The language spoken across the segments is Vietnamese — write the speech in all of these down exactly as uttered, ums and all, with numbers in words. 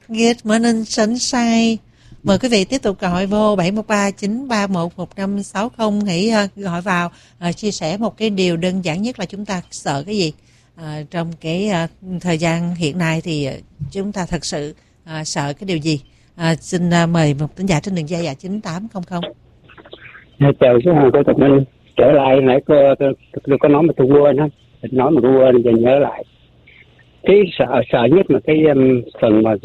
Good morning sunshine. Mời quý vị tiếp tục gọi vô bảy một ba chín ba một một năm sáu không. Hãy uh, gọi vào uh, chia sẻ một cái điều đơn giản nhất là chúng ta sợ cái gì. Uh, trong cái uh, thời gian hiện nay thì uh, chúng ta thật sự uh, sợ cái điều gì. Uh, xin uh, mời một thính giả trên đường dây à chín tám không không. Chào số hàng cô Thục Minh. Trở lại nãy cô tôi, tôi có nói mà tôi quên á, nói mà tôi quên giờ nhớ lại. Cái sợ sợ nhất là cái um, phần mà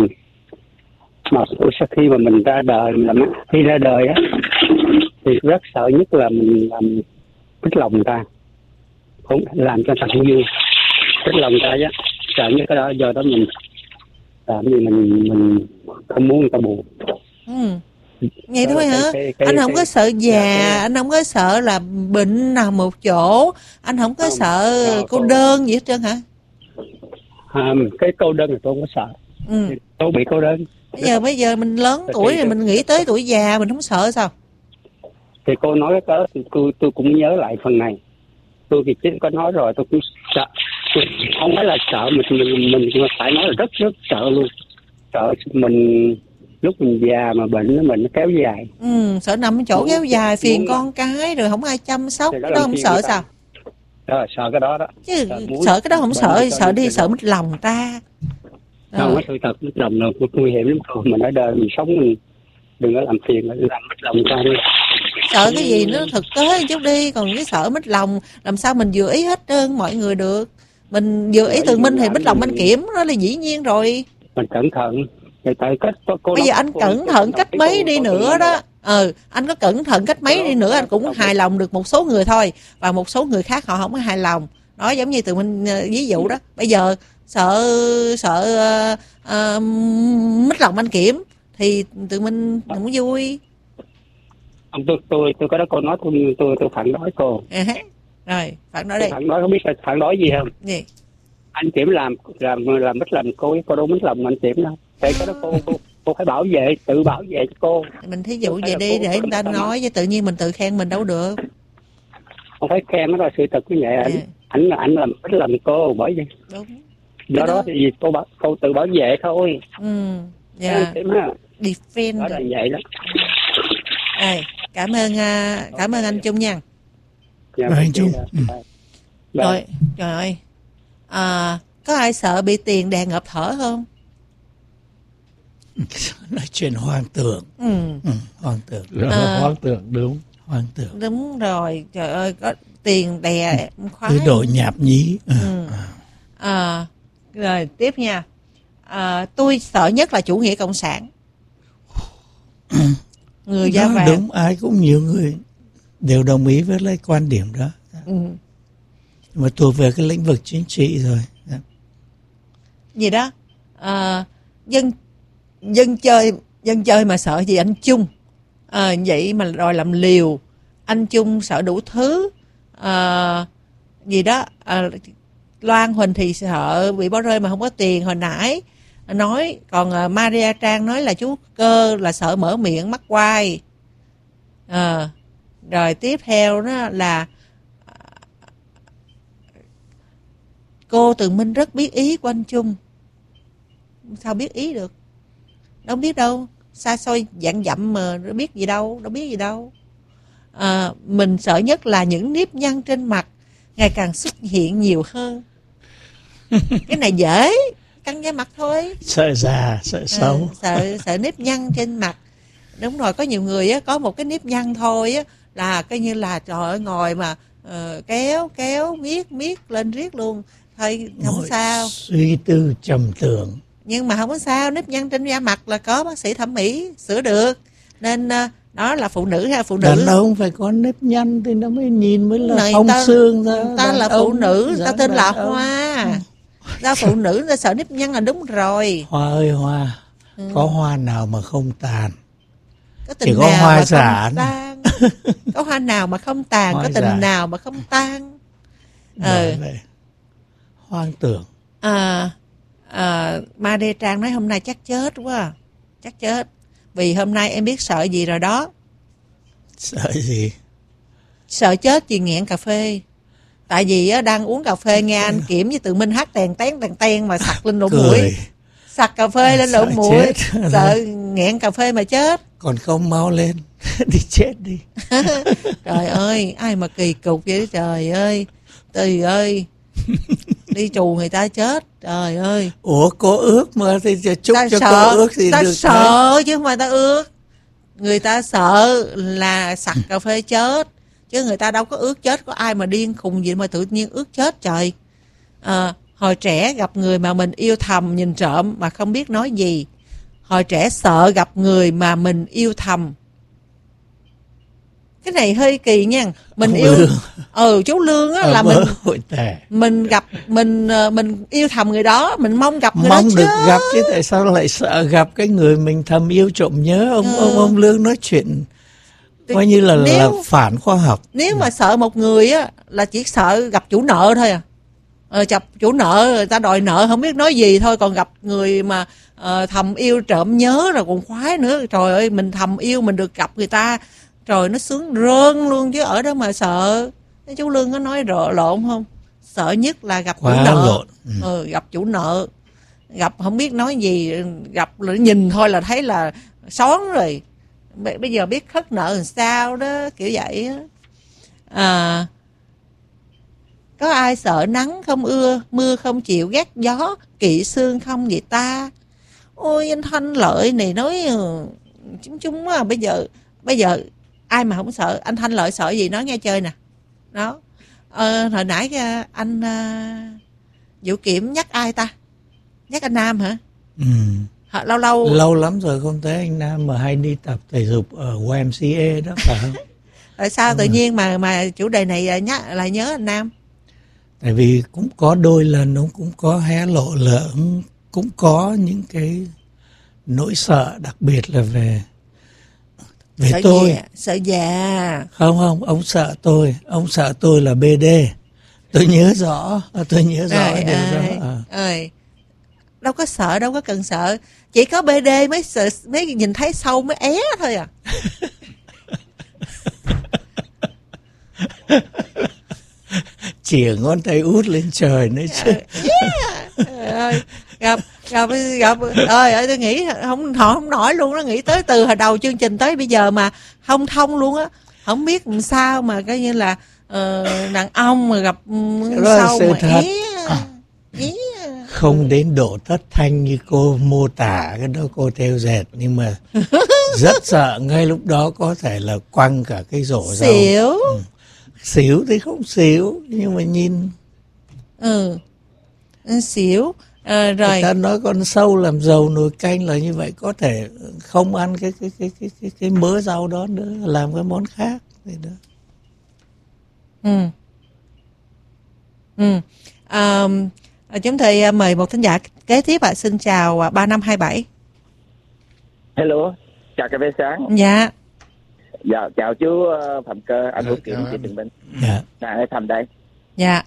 mà sau khi mà mình ra đời, mình làm khi ra đời á thì rất sợ nhất là mình làm thích lòng người ta, không làm cho người ta không vui, thích lòng người ta á, sợ nhất cái đó. Do đó mình làm gì mình mình không muốn người ta buồn. Ừ. Vậy thôi hả? Cái, cái, anh không cái, có sợ già, cái, anh không có sợ là bệnh nằm một chỗ, anh không có không, sợ không, cô đơn gì hết trơn hả? À, cái cô đơn thì tôi không có sợ. Ừ. Tôi bị cô đơn. Bây giờ bây giờ mình lớn thì tuổi rồi, mình nghĩ tới tuổi già mình không sợ sao? Thì cô nói cái đó thì tôi tôi cũng nhớ lại phần này. Tôi thì chính có nói rồi, tôi cũng sợ. Tôi không phải là sợ, mình mình mình phải nói là rất rất sợ luôn. Sợ mình lúc mình già mà bệnh nó mình nó kéo dài. Ừ, sợ nằm ở chỗ muốn, kéo dài phiền con mà. Cái rồi không ai chăm sóc, cái đó không sợ sao? Đó, sợ cái đó đó. Chứ sợ, sợ cái đó không sợ, sợ đi sợ mất lòng ta. Không có sự thật, mất lòng là nguy hiểm lắm. Mình ở đời mình sống mình đừng có làm phiền, làm mất lòng ta đi. Sợ cái gì nó thực tế chút đi, còn cái sợ mất lòng làm sao mình vừa ý hết trơn mọi người được. Mình vừa ý Tường Minh thì mất lòng anh Kiểm, đó là dĩ nhiên rồi. Mình cẩn thận. Tại cách, cô bây giờ anh cẩn thận cách mấy đi nữa đó, ừ, anh có cẩn thận cách mấy đi nữa anh cũng hài lòng được một số người thôi, và một số người khác họ không có hài lòng. Đó giống như Tường Minh ví dụ đó, bây giờ sợ sợ uh, uh, mất lòng anh Kiểm thì Tường Minh không vui. Ông tôi tôi tôi có đó cô nói tôi tôi tôi phản đối cô. À, rồi phản đối đây. Phản đối không biết là phản đối gì không? Gì? Anh Kiểm làm làm làm mất lòng cô, cô đâu mất lòng anh Kiểm đâu. Tại cái đó cô, cô cô phải bảo vệ, tự bảo vệ cho cô. Mình thí dụ vậy đi để người ta nói, chứ tự nhiên mình tự khen mình đâu được. Không phải khen, nó là sự thật như vậy. Anh yeah. anh anh làm mất lòng cô bởi vậy. Đúng. Do đó, đó thì cô bảo cô tự bảo vệ thôi. Ừ. Dạ. Defend. Đó là vậy đó. À, cảm ơn cảm ơn anh Trung nha. Dạ, anh Trung. Ừ. Rồi, trời ơi. À, có ai sợ bị tiền đè ngập thở không? Nói chuyện hoang tưởng. Ừ. Ừ, hoang tưởng. À, hoang tưởng đúng. Hoang tưởng. Đúng rồi, trời ơi, có tiền đè ừ. khoái. Cái độ nhảm nhí. Ừ. À, rồi tiếp nha. À, tôi sợ nhất là chủ nghĩa cộng sản. Người da vàng. Đúng, ai cũng nhiều người đều đồng ý với lại quan điểm đó. Ừ. Mà thuộc về cái lĩnh vực chính trị rồi. Gì đó? À, dân dân chơi dân chơi mà sợ gì anh Trung. À, vậy mà rồi làm liều. Anh Trung sợ đủ thứ. À, gì đó? À, Loan Huỳnh thì sợ bị bỏ rơi mà không có tiền hồi nãy nói. Còn uh, Maria Trang nói là chú Cơ là sợ mở miệng mắc quai. À, rồi tiếp theo đó là cô Tường Minh rất biết ý của anh Trung. Sao biết ý được? Đâu biết đâu. Xa xôi dặn dặm mà biết gì đâu. Đâu biết gì đâu. À, mình sợ nhất là những nếp nhăn trên mặt ngày càng xuất hiện nhiều hơn. Cái này dễ, căng da mặt thôi. Sợ già, sợ xấu. À, sợ sợ nếp nhăn trên mặt. Đúng rồi, có nhiều người á, có một cái nếp nhăn thôi á là coi như là trời ơi ngồi mà uh, kéo kéo miết miết lên riết luôn. Thôi không Ngồi sao. Suy tư trầm tưởng. Nhưng mà không có sao, nếp nhăn trên da mặt là có bác sĩ thẩm mỹ sửa được. Nên uh, đó là phụ nữ hay phụ nữ. Đàn ông phải có nếp nhăn thì nó mới nhìn mới là này, phong ta, xương ra. Ta là phụ ông, nữ, ta tên là ông. Hoa. Ra phụ nữ ta sợ nếp nhăn là đúng rồi. Hoa ơi Hoa, ừ. Có hoa nào mà không tàn? Có tình chỉ nào có hoa mà giả không tan? Có hoa nào mà không tàn? Hoa có tình giả. nào mà không tan? Ừ. Vậy. Hoang tưởng. À, à, Ma Đê Trang nói hôm nay chắc chết quá. Chắc chết. Vì hôm nay em biết sợ gì rồi đó. Sợ gì? Sợ chết vì nghẹn cà phê. Tại vì á, đang uống cà phê nghe anh Kiểm với Tự Minh hát tèn tén tèn ten mà sặc lên lỗ mũi. Sặc cà phê lên lỗ mũi, chết. sợ nghẹn cà phê mà chết. Còn không mau lên đi chết đi. Trời ơi, ai mà kỳ cục vậy trời ơi. Trời ơi. Đi trù người ta chết. Trời ơi. Ủa có ước mà thì chúc ta cho sợ, có ước thì ta được. sợ thấy. Chứ không phải ta ước. Người ta sợ là sặc cà phê chết, chứ người ta đâu có ước chết. Có ai mà điên khùng gì mà tự nhiên ước chết trời. À, hồi trẻ gặp người mà mình yêu thầm nhìn trộm mà không biết nói gì. Hồi trẻ sợ gặp người mà mình yêu thầm. Cái này hơi kỳ nha. Mình Ông yêu Lương. Ừ chú Lương á, Ở là bờ mình hội tẻ. Mình gặp Mình mình yêu thầm người đó. Mình mong gặp người Mong đó chứ. được gặp chứ tại sao lại sợ gặp cái người mình thầm yêu trộm nhớ. Ông ừ. ông ông Lương nói chuyện coi như là, nếu, là phản khoa học. Nếu mà sợ một người á là chỉ sợ gặp chủ nợ thôi à. Ờ, chập chủ nợ người ta đòi nợ không biết nói gì thôi. Còn gặp người mà uh, thầm yêu trộm nhớ rồi còn khoái nữa. Trời ơi, mình thầm yêu mình được gặp người ta, trời nó sướng rơn luôn chứ ở đó mà sợ. Cái chú Lương có nói rộ, lộn không? Sợ nhất là gặp Quá chủ nợ. lộn. Ừ. Ừ, gặp chủ nợ, gặp không biết nói gì, gặp là nhìn thôi là thấy là xón rồi. Bây giờ biết khất nợ làm sao đó, kiểu vậy á. À, có ai sợ nắng không ưa, mưa không chịu, ghét gió, kỵ sương không vậy ta? Ôi anh Thanh Lợi này nói chúng chúng á, bây giờ bây giờ ai mà không sợ. Anh Thanh Lợi sợ gì nói nghe chơi nè. Đó. Ờ, hồi nãy anh uh, Vũ Kiểm nhắc ai ta? Nhắc anh Nam hả? Ừ. Hả, lâu lâu Lâu lắm rồi không thấy anh Nam mà hay đi tập thể dục ở Y M C A đó phải không? Tại sao ừ. tự nhiên mà mà chủ đề này nhắc lại nhớ anh Nam? Tại vì cũng có đôi lần ông cũng có hé lộ là ông cũng có những cái nỗi sợ, đặc biệt là về về sợ tôi. Già, sợ già. Không không, ông sợ tôi, ông sợ tôi là bê đê. Tôi nhớ rõ, tôi nhớ rõ Ơi, điều ơi, đó. À. ơi. Đâu có sợ, đâu có cần sợ. Chỉ có bê đê mới sợ, mới nhìn thấy sâu mới é thôi à. Chìa ngón tay út lên trời nữa chứ. Yeah. gặp gặp gặp ơi ơi tôi nghĩ không họ không nổi luôn đó. Nghĩ tới từ hồi đầu chương trình tới bây giờ mà không thông luôn á. Không biết làm sao mà coi như là uh, đàn ông mà gặp sau mà thật. Ý, ý. Không đến độ thất thanh như cô mô tả cái đó cô theo dệt, nhưng mà rất sợ ngay lúc đó có thể là quăng cả cái rổ rau. Xỉu. Ừ. Xỉu thì không xỉu, nhưng mà nhìn ừ xỉu. À, rồi người ta nói con sâu làm dầu nồi canh là như vậy, có thể không ăn cái cái cái cái cái, cái mớ rau đó nữa, làm cái món khác vậy đó. ừ ừ à, chúng tôi mời một thính giả kế tiếp ạ. À. Xin chào ba năm hai bảy. Hello, chào cà phê sáng. Dạ. Dạ, chào chú Phạm Cơ, anh Vũ Kiểm, chị Trần Minh. Dạ. Nè, Thành đây. Dạ.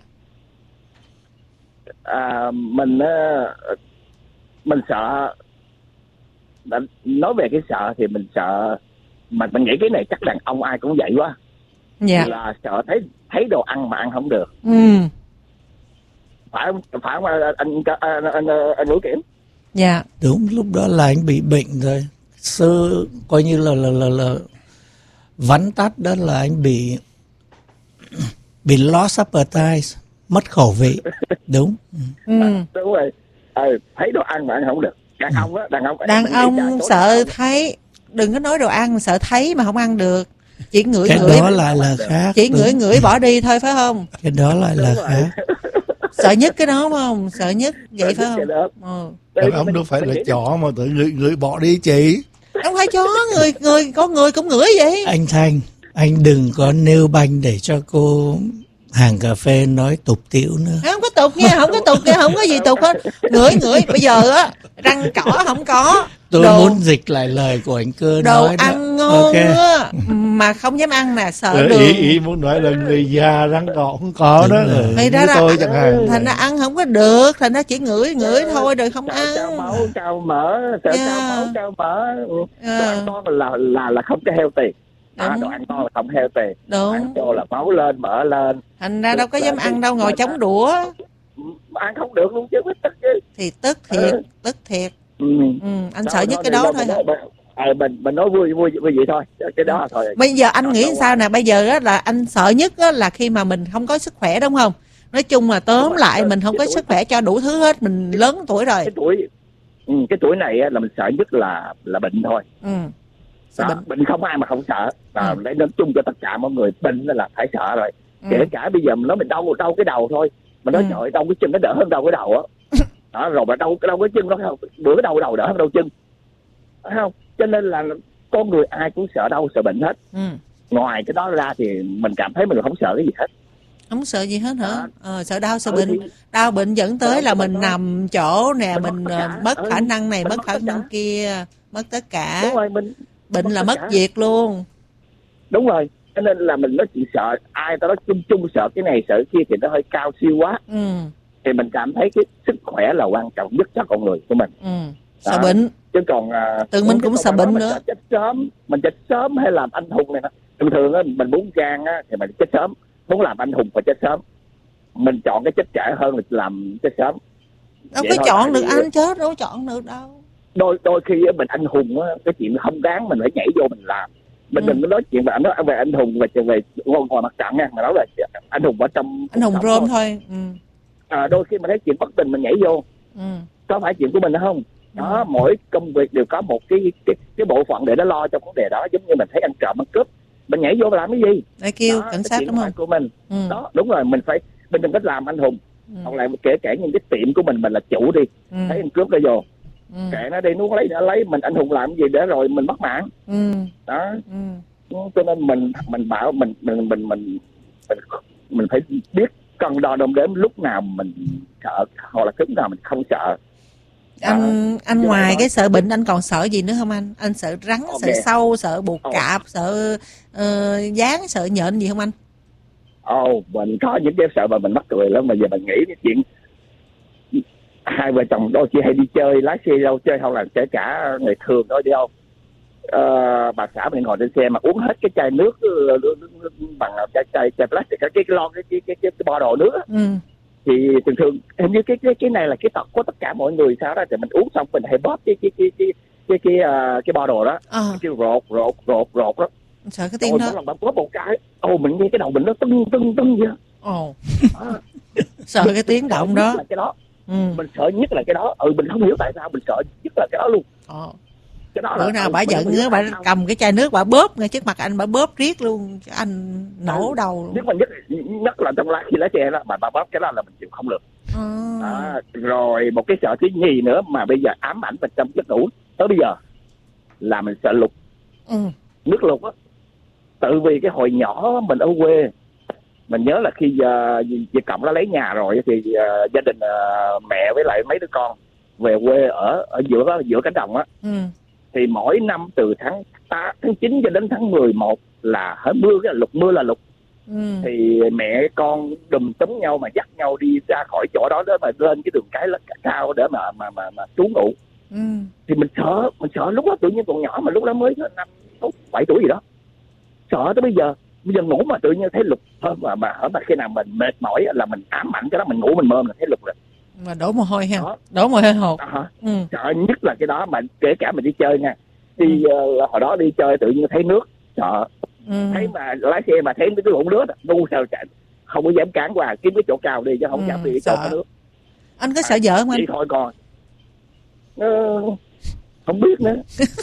À, mình mình sợ, nói về cái sợ thì mình sợ, mà mình nghĩ cái này chắc đàn ông ai cũng vậy quá. Dạ. Là sợ thấy thấy đồ ăn mà ăn không được. Ừ. Phải không? Phải không anh anh anh, anh, anh Vũ Kiểm? Dạ. Đúng, lúc đó là anh bị bệnh rồi. Sơ coi như là là là, là vắn tắt đó là anh bị bị lost appetite, mất khẩu vị. Đúng. Ừ. À, đúng rồi. À, thấy đồ ăn mà ăn không được. Đàn ừ. ông á, đàn ông. Đàn ông sợ thấy, đừng có nói đồ ăn, sợ thấy mà không ăn được. Chỉ ngửi cái ngửi. Cái đó lại là khác. Chỉ đúng. ngửi ngửi bỏ đi thôi phải không? Cái đó lại là đúng khác. Sợ nhất cái đó phải không? Sợ nhất vậy phải không? Ừ. Đàn ông đâu phải là chó mà tự ngửi ngửi bỏ đi chị. Không phải chó, người người có người cũng ngửi vậy. Anh Thanh, anh đừng có nêu banh để cho cô hàng cà phê nói tục tĩu nữa. Không có tục nha, không có tục nha, không có gì tục hết. Ngửi ngửi bây giờ á, răng cỏ không có. Tôi đồ, muốn dịch lại lời của anh Cơ đồ nói ăn đó. ngon Okay. á, mà không dám ăn nè, sợ ừ, đường. Ý, ý muốn nói là người già răng cỏ không có đó. Thì ra là tôi chẳng hạn. thành ra ăn không có được, thành ra chỉ ngửi ngửi thôi rồi không cao, ăn. Cao máu, cao mỡ, sợ Yeah. cao máu, cao mỡ. Yeah. Đồ ăn ngon là là là không có healthy. À, đồ ăn ngon là không healthy. Đúng. Ăn cho là máu lên, mỡ lên. Thành ra đâu có dám ăn đâu, ngồi chống đũa. ăn không được luôn chứ, mới tức chứ. Thì tức thiệt, ừ. tức thiệt. Ừ. Ừ, anh đó, sợ nhất cái đó thôi hả? À, mình mình nói vui vui vui vậy thôi, cái đó thôi. Bây giờ anh đó, nghĩ đó sao nè? Bây giờ á là anh sợ nhất á là khi mà mình không có sức khỏe, đúng không? Nói chung là tóm rồi, lại cái, mình không cái có sức khỏe cho đủ thứ hết, mình cái, lớn tuổi rồi. Cái tuổi ừ, cái tuổi này á, là mình sợ nhất là là bệnh thôi. Ừ. Đó, bệnh. bệnh không ai mà không sợ. Và ừ. lấy nói chung cho tất cả mọi người, bệnh là phải sợ rồi. Ừ. Kể cả bây giờ mình nói mình đau đau cái đầu thôi, mình nói ừ. trời đau cái chân nó đỡ hơn đau cái đầu á. Đó, rồi mà đau cái đau cái chân nó bữa cái đầu đầu đỡ hơn đau chân. Phải không? Cho nên là con người ai cũng sợ đau sợ bệnh hết. Ừ. Ngoài cái đó ra thì mình cảm thấy mình không sợ cái gì hết. Không sợ gì hết hả? À. Ờ, sợ đau sợ ừ, bệnh. Thì... đau bệnh dẫn tới là mình nằm chỗ nè, mình, mình mất, mất khả năng này, mất khả năng kia, mất tất cả. Đúng rồi, mình bệnh là mất việc luôn. Đúng rồi, cho nên là mình nói chuyện sợ ai ta nói chung chung sợ cái này sợ kia thì nó hơi cao siêu quá. Ừ. Thì mình cảm thấy cái sức khỏe là quan trọng nhất cho con người của mình. Ừ. Sợ bệnh. Chứ còn tự mình cũng sợ bệnh nữa. Mình chết sớm, mình chết sớm hay làm anh hùng này nè. Thường thường á mình muốn gan á thì mình chết sớm, muốn làm anh hùng phải chết sớm. Mình chọn cái chết trễ hơn là làm chết sớm. Đâu có chọn được anh chết, đâu có chọn được đâu. Đôi đôi khi mình anh hùng á, cái chuyện không đáng mình phải nhảy vô mình làm. Mình ừ. đừng có nói chuyện về anh nói về anh hùng về về ngồi mặt trận nha, mà nói về anh hùng ở trong anh hùng rôm thôi. thôi. Ừ. À, đôi khi mình thấy chuyện bất bình mình nhảy vô. Ừ. Có phải chuyện của mình không? Đó, ừ. mỗi công việc đều có một cái cái cái bộ phận để nó lo cho vấn đề đó, giống như mình thấy ăn trộm ăn cướp, mình nhảy vô làm cái gì? Để kêu đó, cảnh sát đúng không? Của mình. Ừ. Đó, đúng rồi, mình phải mình đừng có làm anh hùng. Ừ. Hoặc là kể cả những cái tiệm của mình mình là chủ đi, ừ. thấy ăn cướp nó vô. Ừ. Kệ nó đi, nó lấy nó lấy mình anh hùng làm cái gì để rồi mình mất mạng. Ừ. Đó. Ừ. Cho nên mình mình bảo mình mình mình mình mình, mình phải biết cân đo đong đếm lúc nào mình sợ hoặc là lúc nào mình không sợ. Anh anh ngoài cái sợ bệnh anh còn sợ gì nữa không anh? Anh sợ rắn, okay. sợ sâu, sợ bụt cạp, oh. sợ uh, dán, sợ nhện gì không anh? Ồ, oh, mình có những cái sợ mà mình mắc cười lắm, mà giờ mình nghĩ cái chuyện hai vợ chồng đôi khi hay đi chơi, lái xe đâu chơi không là kể cả người thường thôi đi đâu. Uh, bà xã mình ngồi trên xe mà uống hết cái chai nước bằng chai chai chai plastic, cái cái lon cái cái cái cái, cái bo đồ nước. Ừ. Thì thường thường hình như cái cái cái này là cái tật của tất cả mọi người sao đó, thì mình uống xong mình hay bóp cái cái cái cái cái cái uh, cái bo đồ đó, à. Cái rột rột rột rột đó. Sợ cái tiếng đó. Mỗi lần bạn bóp một cái, ồ mình nghe cái đầu mình nó tưng tưng tưng vậy. Ồ. À. Sợ cái tiếng động đó. Là cái đó. Ừ. Mình sợ nhất là cái đó. Ừ, mình không hiểu tại sao mình sợ nhất là cái đó luôn. Ờ. Cái đó bữa là, nào ừ, bà giận nữa, bà cầm cái chai nước bà bóp ngay trước mặt anh, bà bóp riết luôn, anh nổ ừ. đầu luôn. Nhưng mà nhất nhất là trong lái khi lái xe đó, bà bà bóp cái đó là mình chịu không được. Ừ. À, rồi một cái sợ thứ nhì nữa mà bây giờ ám ảnh mình trong giấc ngủ tới bây giờ là mình sợ lụt. Ừ. Nước lụt á. Tự vì cái hồi nhỏ mình ở quê, mình nhớ là khi uh, chị Cộng nó lấy nhà rồi thì uh, gia đình uh, mẹ với lại mấy đứa con về quê ở ở giữa đó, giữa cánh đồng á. Ừ. Thì mỗi năm từ tháng tám, tháng chín cho đến tháng mười một là hết mưa, cái là lụt, mưa là lụt. Ừ. Thì mẹ con đùm túm nhau mà dắt nhau đi ra khỏi chỗ đó đó mà lên cái đường cái cao để mà mà mà, mà trú ngụ. Ừ. Thì mình sợ, mình sợ lúc đó tự nhiên còn nhỏ mà lúc đó mới năm bảy tuổi gì đó. Sợ tới bây giờ, bây giờ ngủ mà tự nhiên thấy lụt hơn mà mà ở mà khi nào mình mệt mỏi là mình ám ảnh cái đó, mình ngủ mình mơ là thấy lụt rồi. Mà đổ mồ hôi ha, đổ mồ hôi hột. À, ừ. Sợ nhất là cái đó, mà kể cả mình đi chơi nha, đi ừ. uh, hồi đó đi chơi tự nhiên thấy nước sợ. Ừ. Thấy mà lái xe mà thấy cái hỗn nước ngu sao chạy, không có dám cản qua, kiếm cái chỗ cao đi chứ không ừ, dám đi chỗ nước. Anh có sợ vợ không anh? Đi thôi con. Uh, không biết nữa.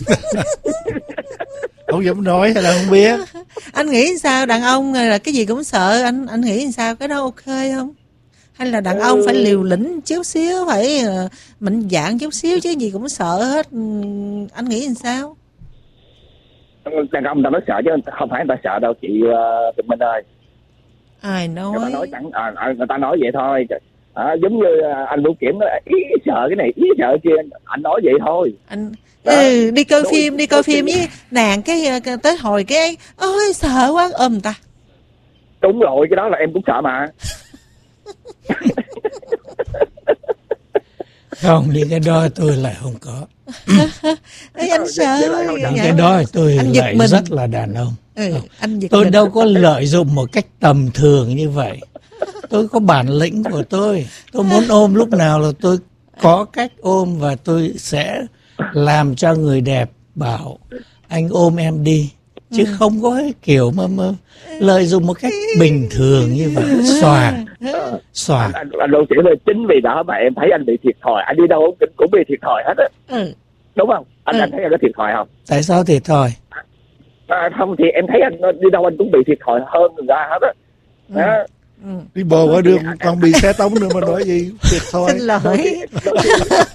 Không dám nói hay là không biết? Anh nghĩ sao, đàn ông là cái gì cũng sợ, anh anh nghĩ sao, cái đó ok không? Hay là đàn ừ. ông phải liều lĩnh chút xíu, phải uh, mạnh dạn chút xíu chứ gì cũng sợ hết, anh nghĩ làm sao? Đàn ông ta nói sợ chứ không phải người ta sợ đâu chị uh, Tụi Minh ơi. Ai nói? Người ta nói chẳng, à, người ta nói vậy thôi. À, giống như uh, anh Vũ Kiểm nói ý sợ cái này, ý sợ kia, anh nói vậy thôi. Anh ừ, đi coi Đối, phim, đi coi phim với nàng cái tới hồi cái ôi sợ quá ôm người ta. Đúng rồi, cái đó là em cũng sợ mà. Không, đi cái đó tôi lại không có. Ê, anh sợ cái đó tôi lại mình. Rất là đàn ông. Ừ, anh tôi mình. Đâu có lợi dụng một cách tầm thường như vậy. Tôi có bản lĩnh của tôi. Tôi muốn ôm lúc nào là tôi có cách ôm, và tôi sẽ làm cho người đẹp bảo anh ôm em đi. Chứ ừ. không có cái kiểu mà, mà lợi dụng một cách bình thường như vậy. Xòa Xòa Anh, anh, anh đâu chỉ là chính vì đó mà em thấy anh bị thiệt thòi. Anh đi đâu cũng, cũng bị thiệt thòi hết á. Ừ. Đúng không? Anh, ừ. anh thấy anh có thiệt thòi không? Tại sao thiệt thòi? À, không thì em thấy anh đi đâu anh cũng bị thiệt thòi hơn người ta hết á. Ừ. Ừ. Đi bò qua đường còn bị xe tông nữa mà nói gì thiệt thòi. Xin lỗi. Đôi khi, đôi khi,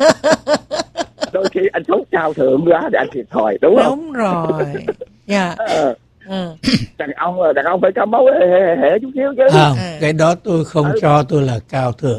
đôi khi anh sống cao thượng quá thì anh thiệt thòi, đúng không? Đúng rồi. Dạ. Yeah. Ừ. Đàn ông đàn ông phải có máu hệ, hệ chút xíu chứ. Không, à. Cái đó tôi không ừ. cho tôi là cao thượng.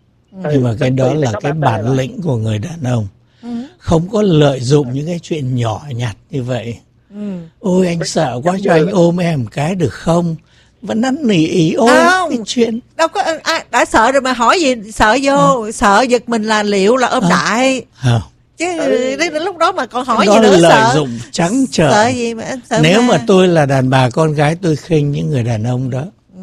Ừ. Nhưng mà cái đó là cái bản lĩnh của người đàn ông. Ừ. Không có lợi dụng những cái chuyện nhỏ nhặt như vậy. Ừ. Ôi anh sợ quá, cho anh ôm em một cái được không? Vẫn năn nỉ ý ôi không, cái chuyện. Đâu có à, đã sợ rồi mà hỏi gì, sợ vô, ừ. sợ giật mình là liệu là ôm à. đại. Không. Chứ đến lúc đó mà còn hỏi đó gì nữa, lợi sợ dụng trắng trợn. Sợ gì mà anh sợ nếu mà. mà tôi là đàn bà con gái tôi khinh những người đàn ông đó. Ừ.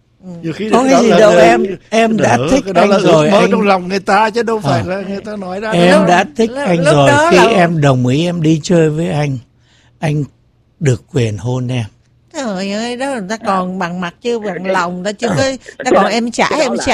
Ừ. Khi có cái gì đâu người, em em đã đỡ, thích anh rồi mơ anh trong lòng người ta chứ đâu phải à. là người ta nói ra. Em đâu. đã thích lúc, anh lúc rồi khi là... em đồng ý em đi chơi với anh, anh được quyền hôn em. Trời ơi, đó người ta còn bằng mặt chứ bằng lòng, ta chưa có, ta còn em trả em trả.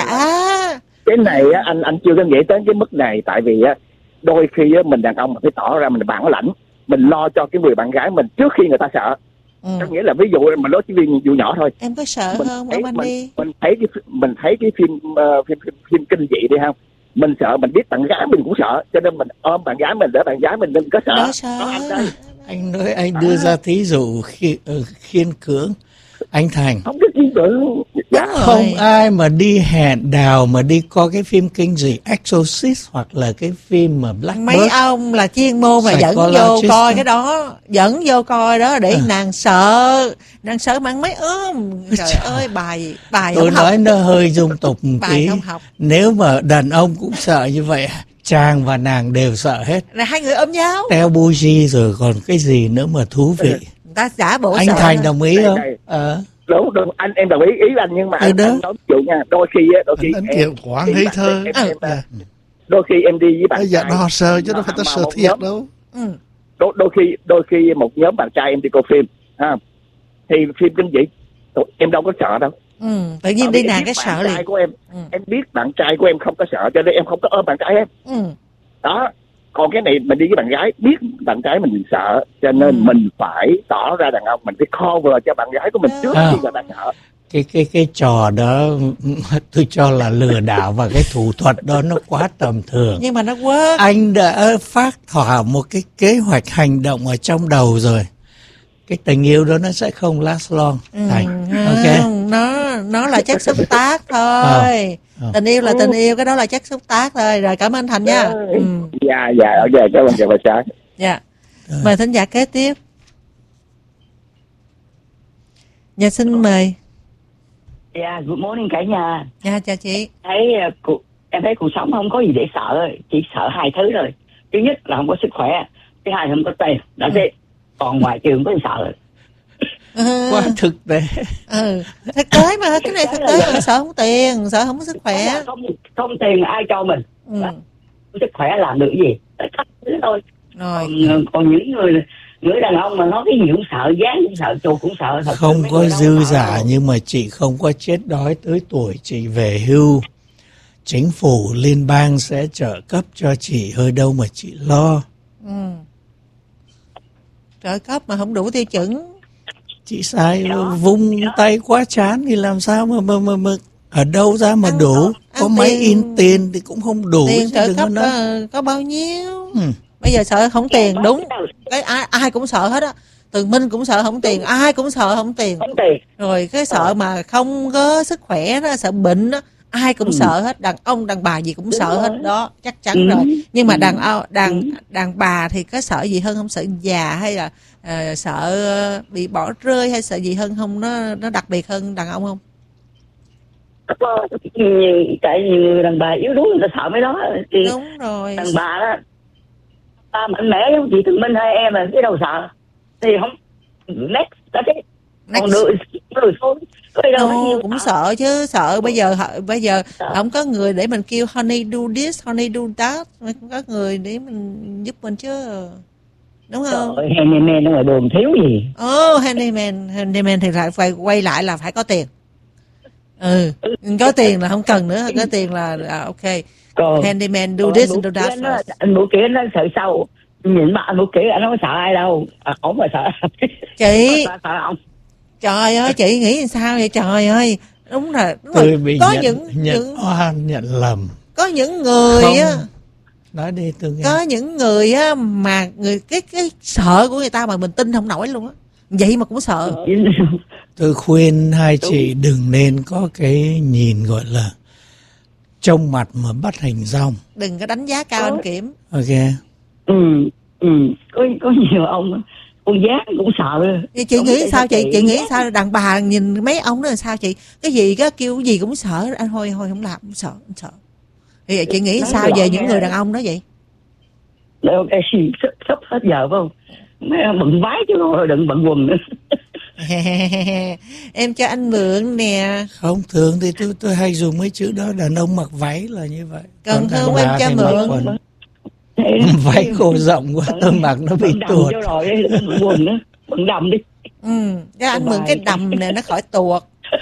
Cái này á anh anh chưa có nghĩ tới cái mức này, tại vì á đôi khi á mình đàn ông mình phải tỏ ra mình bản lãnh, mình lo cho cái người bạn gái mình trước khi người ta sợ. Ừ. Có nghĩa là ví dụ mình nói chỉ ví dụ nhỏ thôi. Em có sợ mình không ông anh đi? Mình thấy cái mình thấy cái phim uh, phim, phim phim kinh dị đi không? Mình sợ, mình biết bạn gái mình cũng sợ, cho nên mình ôm bạn gái mình để bạn gái mình đừng có sợ. Đó sợ. Đó, anh nói anh đưa à. ra thí dụ khi, uh, khiên cưỡng. Anh Thành không biết khiên cưỡng. Dạ. Không ai mà đi hẹn đào mà đi coi cái phim kinh dị Exorcist hoặc là cái phim mà Black mấy Bird. Ông là chuyên môn mà dẫn vô coi cái đó, dẫn vô coi đó để à. nàng sợ, nàng sợ mang mấy ôm. Trời ơi, bài bài tôi nói học. Nó hơi dung tục một tí. Nếu mà đàn ông cũng sợ như vậy, chàng và nàng đều sợ hết. Là hai người ôm nhau. Teo buji rồi còn cái gì nữa mà thú vị. Người ta giả bộ anh sợ. Thành đồng ý đây, không? đây. Ờ. Đúng, đúng, anh em đồng ý ý anh, nhưng mà ừ anh, anh nói ví dụ nha, đôi khi đôi khi anh chịu quảng ngây thơ. Em, em, em, đôi khi em đi với bạn trai. Dạ nó sợ chứ đâu phải ta sợ thiệt nhóm, đâu. Ừ. Đôi, đôi khi đôi khi một nhóm bạn trai em đi coi phim, ha, thì phim kinh dị em đâu có sợ đâu. Ừ, tự nhiên đi nàng cái sợ liền. Của em, ừ. em biết bạn trai của em không có sợ, cho nên em không có ôm bạn trai em. Ừ. Đó. Còn cái này mình đi với bạn gái, biết bạn gái mình sợ, cho nên ừ. mình phải tỏ ra đàn ông, mình phải cover cho bạn gái của mình trước à. khi người ta sợ. Cái cái cái trò đó tôi cho là lừa đảo, và cái thủ thuật đó nó quá tầm thường. Nhưng mà nó work. Anh đã phát thỏa một cái kế hoạch hành động ở trong đầu rồi. Cái tình yêu đó nó sẽ không last long. Ừ. Ok. Nó nó là chất xúc tác thôi. À. Tình yêu là tình yêu, cái đó là chất xúc tác thôi. Rồi cảm ơn Thành nha. Ừ. Dạ dạ ok, cảm ơn chào bà xã. Dạ. Mời thính giả kế tiếp. Dạ xin mời. Dạ, yeah, good morning cả nhà. Dạ, yeah, chào chị. Thấy uh, em thấy cuộc sống không có gì để sợ, chỉ sợ hai thứ thôi. Thứ nhất là không có sức khỏe, thứ hai là không có tiền. Đó thế. Còn ngoài trường có gì sợ. Ừ. Quá thực tế. Ừ, thực tế mà, cái này thực tế mà, sợ không tiền, sợ không có sức khỏe. Không, không tiền ai cho mình. Ừ. Sức khỏe làm được gì? Thôi. Rồi. Còn, còn những người người đàn ông mà nói cái gì cũng sợ, dáng cũng sợ, chùa cũng sợ. Thật không có dư giả, nhưng mà chị không có chết đói tới tuổi chị về hưu. Chính phủ liên bang sẽ trợ cấp cho chị, hơi đâu mà chị lo. Ừ. Trợ cấp mà không đủ tiêu chuẩn. Chị sai vung tay quá chán thì làm sao mà mà mà, mà ở đâu ra mà ăn đủ ăn có mấy tiền, in tiền thì cũng không đủ. Tiền trợ cấp có, có bao nhiêu. Ừ. Bây giờ sợ không tiền, đúng cái ai, ai cũng sợ hết á. Tường Minh cũng sợ không tiền, ai cũng sợ không tiền. Rồi cái sợ mà không có sức khỏe đó, sợ bệnh đó, ai cũng ừ. sợ hết. Đàn ông đàn bà gì cũng sợ hết đó, chắc chắn ừ. rồi. Nhưng mà đàn đàn đàn bà thì có sợ gì hơn không? Sợ già hay là uh, sợ bị bỏ rơi hay sợ gì hơn không? Nó nó đặc biệt hơn đàn ông không? Tại vì người đàn bà yếu đuối người ta sợ mấy đó. Thì đúng rồi. Đàn bà đó ta mạnh mẽ giống chị Tường Minh hai em là cái đâu sợ. Thì không next đó chứ. Còn nữ nữ thôi. No, cũng sợ chứ, sợ bây giờ bây giờ sợ. Không có người để mình kêu honey do this, honey do that, không có người để mình giúp mình chứ, đúng không? Trời, handyman ở ngoài đường thiếu gì? Ồ, oh, handyman, handyman thì phải phải quay lại là phải có tiền. Ừ, có tiền là không cần nữa, có tiền là à, ok. Còn, handyman do this do that. Nó, anh Bửu Kiệt nó sợ sâu, nhìn mà anh Bửu Kiệt anh không có sợ ai đâu, à, ổng mà sợ. Chị. Sợ, sợ ông. Trời ơi, chị nghĩ sao vậy trời ơi? Đúng là đúng tôi rồi. bị Có nhận, những nhận những oan, nhận lầm. Có những người không, á, nói đi tôi nghe. Có những người á mà người cái cái sợ của người ta mà mình tin không nổi luôn á. Vậy mà cũng sợ. Tôi khuyên hai chị đừng nên có cái nhìn gọi là trông mặt mà bắt hình dong. Đừng có đánh giá cao anh Kiểm. Ok. Ừ, ừ, có có nhiều ông con giác cũng sợ. Chị, chị nghĩ sao chị? Chị nghĩ sao đàn bà nhìn mấy ông đó là sao chị? Cái gì cái kêu gì cũng sợ, anh thôi thôi không làm, không sợ, không sợ. Thì vậy chị nghĩ sao về những người đàn ông đó vậy? Đâu cái gì sắp hết giờ phải không? Mấy bận váy chứ rồi đừng bận quần nữa. Em cho anh mượn nè. Không, thường thì tôi tôi hay dùng mấy chữ đó, đàn ông mặc váy là như vậy. Cần không em cho mượn. Váy cổ rộng quá, tôi mặc nó bị tuột. Bận rồi bận quần nữa, bận đầm đi. Ừ, cho anh mượn cái đầm này nó khỏi tuột.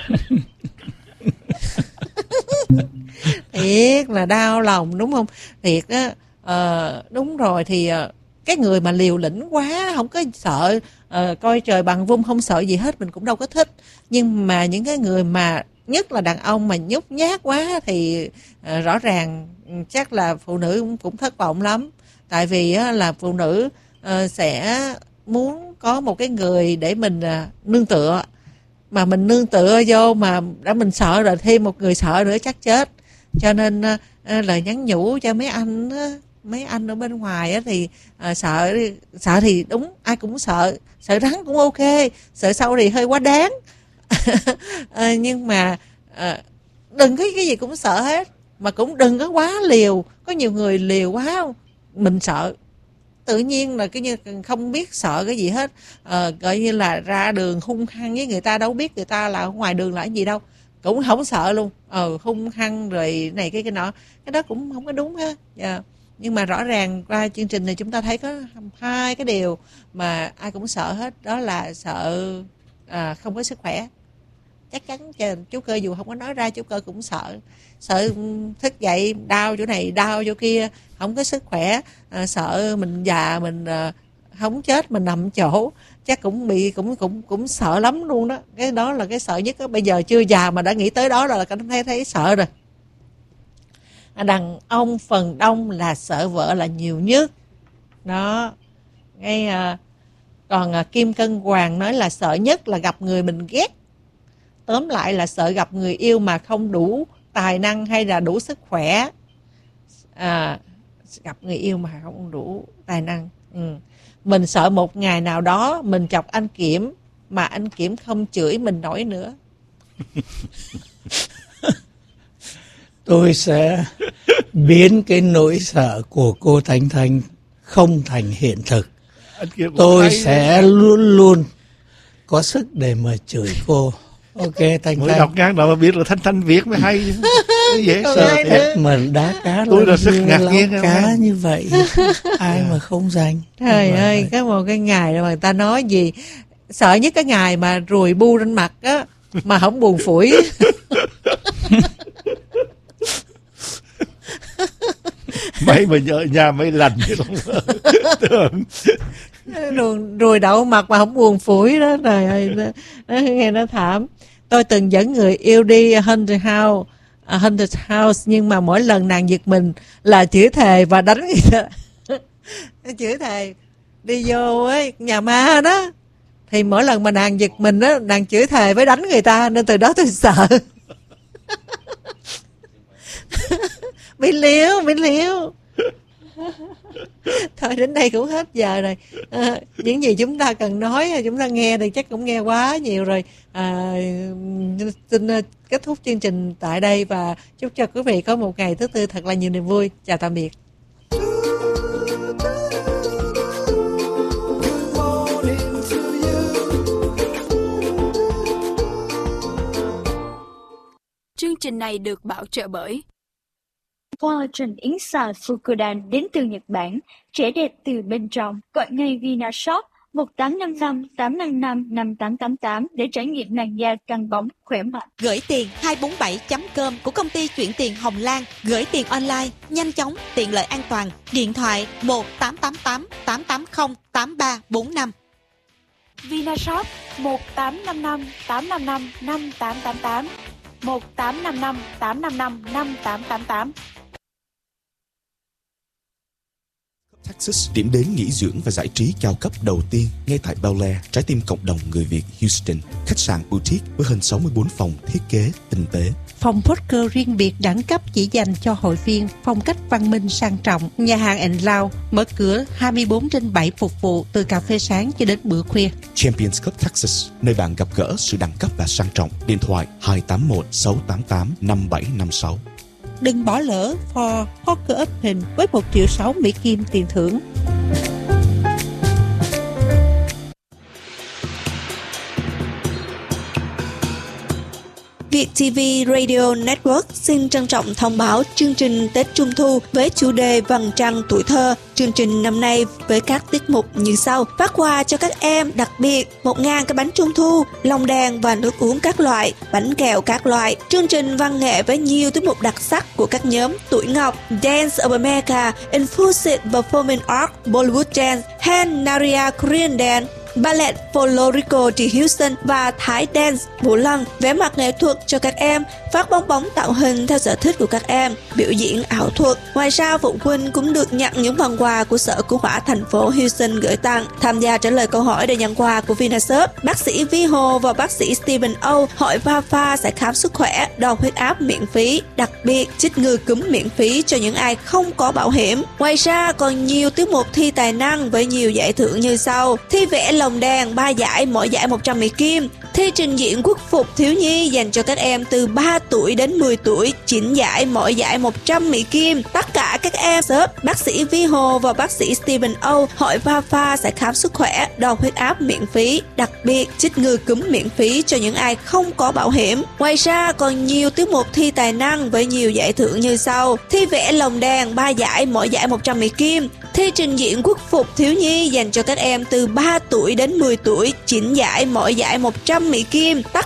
Thiệt là đau lòng đúng không? Thiệt á, uh, đúng rồi thì uh, cái người mà liều lĩnh quá, không có sợ, uh, coi trời bằng vung không sợ gì hết, mình cũng đâu có thích. Nhưng mà những cái người mà nhất là đàn ông mà nhút nhát quá thì uh, rõ ràng chắc là phụ nữ cũng, cũng thất vọng lắm. Tại vì uh, là phụ nữ uh, sẽ muốn có một cái người để mình uh, nương tựa. Mà mình nương tựa vô mà đã mình sợ rồi, thêm một người sợ nữa chắc chết. Cho nên uh, lời nhắn nhủ cho mấy anh uh, mấy anh ở bên ngoài á thì uh, sợ sợ thì đúng, ai cũng sợ, sợ rắn cũng ok, sợ sâu thì hơi quá đáng. uh, nhưng mà uh, đừng có cái gì cũng sợ hết, mà cũng đừng có quá liều. Có nhiều người liều quá không? Mình sợ tự nhiên là cái như không biết sợ cái gì hết, ờ, gọi như là ra đường hung hăng với người ta, đâu biết người ta là ở ngoài đường là cái gì đâu, cũng không sợ luôn, ờ hung hăng rồi này cái cái nọ, cái đó cũng không có đúng ha. Yeah. Nhưng mà rõ ràng qua chương trình này chúng ta thấy có hai cái điều mà ai cũng sợ hết, đó là sợ à, không có sức khỏe. Chắc chắn chú Cơ dù không có nói ra, chú Cơ cũng sợ. Sợ thức dậy đau chỗ này đau chỗ kia, không có sức khỏe, à, sợ mình già mình à, không chết mình nằm chỗ, chắc cũng bị cũng cũng cũng sợ lắm luôn đó. Cái đó là cái sợ nhất đó. Bây giờ chưa già mà đã nghĩ tới đó là cảm thấy thấy sợ rồi. À, đàn ông phần đông là sợ vợ là nhiều nhất đó. Ngay à, còn à, Kim Cân Hoàng nói là sợ nhất là gặp người mình ghét. Tóm lại là sợ gặp người yêu mà không đủ tài năng hay là đủ sức khỏe. À, gặp người yêu mà không đủ tài năng. Ừ. Mình sợ một ngày nào đó mình chọc anh Kiểm mà anh Kiểm không chửi mình nổi nữa. Tôi sẽ biến cái nỗi sợ của cô Thanh Thanh không thành hiện thực. Tôi sẽ luôn luôn có sức để mà chửi cô. Ok, Thanh Mới Thanh. đọc ngang đó mà biết là Thanh Thanh viết mới hay. Dễ sợ thiệt mà đá cá tôi là sức ngạc nhiên cá như vậy. Ai mà không dành. Trời ơi, vậy. Có một cái ngày mà người ta nói gì sợ nhất cái ngày mà ruồi bu trên mặt á mà không buồn phủi. Mấy mà nhớ nhà mấy lần tưởng rồi, rồi đậu mặt mà không buồn phủi đó. Trời ơi, nó, nó, nghe nó thảm. Tôi từng dẫn người yêu đi Haunted House, uh, Haunted House nhưng mà mỗi lần nàng giật mình là chửi thề và đánh người ta. Chửi thề đi vô ấy nhà ma đó, thì mỗi lần mà nàng giật mình đó, nàng chửi thề với đánh người ta, nên từ đó tôi sợ. Bị liếu, bị liếu. Thôi đến đây cũng hết giờ rồi. À, những gì chúng ta cần nói chúng ta nghe thì chắc cũng nghe quá nhiều rồi. À, xin kết thúc chương trình tại đây và chúc cho quý vị có một ngày thứ tư thật là nhiều niềm vui. Chào tạm biệt. trình này được bảo trợ bởi Collagen yến xào Fukudan đến từ Nhật Bản, trẻ đẹp từ bên trong. Gọi ngay Vinashop một tám năm năm tám năm năm năm tám tám tám để trải nghiệm làn da căng bóng khỏe mạnh. Gửi tiền hai bốn bảy chấm com của công ty chuyển tiền Hồng Lan. Gửi tiền online, nhanh chóng, tiện lợi, an toàn. Điện thoại một tám tám tám tám tám không tám ba bốn năm. Vinashop một tám năm năm tám năm năm năm tám tám tám, một tám năm năm tám năm năm năm tám tám tám. Texas, điểm đến nghỉ dưỡng và giải trí cao cấp đầu tiên ngay tại Bel Air, trái tim cộng đồng người Việt Houston. Khách sạn boutique với hơn sáu mươi bốn phòng thiết kế tinh tế. Phòng poker riêng biệt đẳng cấp chỉ dành cho hội viên, phong cách văn minh sang trọng. Nhà hàng and Lounge mở cửa hai mươi bốn trên bảy phục vụ từ cà phê sáng cho đến bữa khuya. Champions Club Texas, nơi bạn gặp gỡ sự đẳng cấp và sang trọng. Điện thoại hai tám một sáu tám tám năm bảy năm sáu. Đừng bỏ lỡ For Poker Open với một triệu sáu Mỹ Kim tiền thưởng. Việt ti vi Radio Network xin trân trọng thông báo chương trình Tết Trung Thu với chủ đề Vầng Trăng Tuổi Thơ. Chương trình năm nay với các tiết mục như sau: phát quà cho các em đặc biệt một nghìn cái bánh Trung Thu, lồng đèn và nước uống các loại, bánh kẹo các loại. Chương trình văn nghệ với nhiều tiết mục đặc sắc của các nhóm Tuổi Ngọc, Dance of America, Infused Performing Arts, Bollywood Dance, Han Naria Korean Dance, Ballet Folklorico từ Houston và Thái Dance Vũ Lân. Vẽ mặt nghệ thuật cho các em, phát bong bóng tạo hình theo sở thích của các em, biểu diễn ảo thuật. Ngoài ra, phụ huynh cũng được nhận những phần quà của Sở Cứu hỏa thành phố Houston gửi tặng. Tham gia trả lời câu hỏi để nhận quà của Vinashop, bác sĩ Vi Hồ và bác sĩ Stephen O hỏi Pha Pha sẽ khám sức khỏe, đo huyết áp miễn phí, đặc biệt chích ngừa cúm miễn phí cho những ai không có bảo hiểm. Ngoài ra, còn nhiều tiết mục thi tài năng với nhiều giải thưởng như sau: thi vẽ lồng đèn ba giải, mỗi giải một trăm Mỹ Kim; thi trình diễn quốc phục thiếu nhi dành cho các em từ ba tuổi đến mười tuổi, chín giải, mỗi giải một trăm Mỹ Kim. Tất cả các em shop, bác sĩ Vi Hồ và bác sĩ Stephen O hỏi Pha Pha sẽ khám sức khỏe, đo huyết áp miễn phí, đặc biệt chích ngừa cúm miễn phí cho những ai không có bảo hiểm. Ngoài ra, còn nhiều tiết mục thi tài năng với nhiều giải thưởng như sau: thi vẽ lồng đèn ba giải, mỗi giải một trăm Mỹ Kim; thi trình diễn quốc phục thiếu nhi dành cho các em từ ba tuổi đến mười tuổi, chín giải, mỗi giải một trăm Mỹ Kim. Tất